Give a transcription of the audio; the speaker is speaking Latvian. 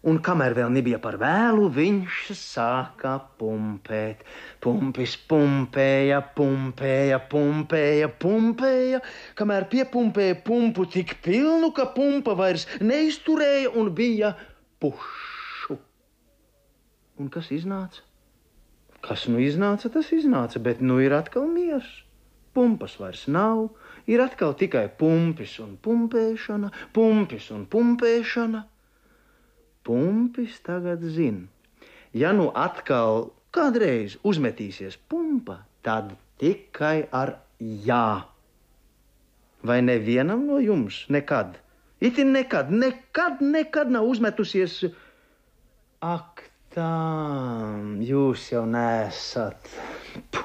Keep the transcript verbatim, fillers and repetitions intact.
Un kamēr vēl nebija par vēlu, viņš sāka pumpēt. Pumpis pumpēja, pumpēja, pumpēja, pumpēja, kamēr piepumpēja pumpu tik pilnu, ka pumpa vairs neizturēja un bija pušu. Un kas iznāca? Kas nu iznāca, tas iznāca, bet nu ir atkal miers. Pumpas vairs nav, ir atkal tikai pumpis un pumpēšana, pumpis un pumpēšana. Pumpis tagad zina, ja nu atkal kādreiz uzmetīsies pumpa, tad tikai ar jā. Vai nevienam no jums nekad, itin nekad, nekad, nekad nav uzmetusies? Ak tā, jūs jau nesat.